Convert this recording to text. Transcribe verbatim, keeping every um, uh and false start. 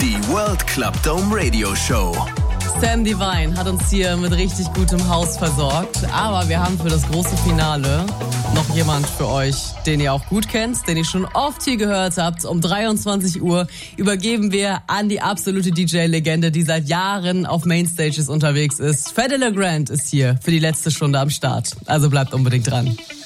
Die World Club Dome Radio Show. Sam Divine hat uns hier mit richtig gutem Haus versorgt. Aber wir haben für das große Finale noch jemand für euch, den ihr auch gut kennt, den ihr schon oft hier gehört habt. Um dreiundzwanzig Uhr übergeben wir an die absolute D J-Legende, die seit Jahren auf Mainstages unterwegs ist. Fedde Le Grand ist hier für die letzte Stunde am Start. Also bleibt unbedingt dran.